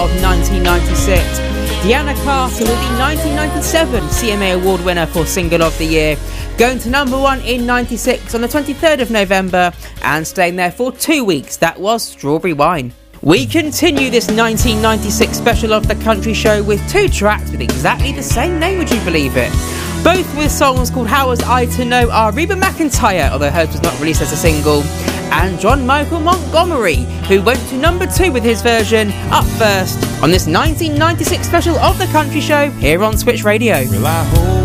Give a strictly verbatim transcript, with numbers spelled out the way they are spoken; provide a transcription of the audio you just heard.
of nineteen ninety-six. Deanna Carter with the nineteen ninety-seven C M A Award winner for Single of the Year, going to number one in ninety-six on the twenty-third of November and staying there for two weeks. That was Strawberry Wine. We continue this nineteen ninety-six special of the Country Show with two tracks with exactly the same name, would you believe it? Both with songs called How Was I To Know are Reba McEntire, although hers was not released as a single, and John Michael Montgomery, who went to number two with his version Up First on this nineteen ninety-six special of the Country Show here on Switch Radio. Well, I hope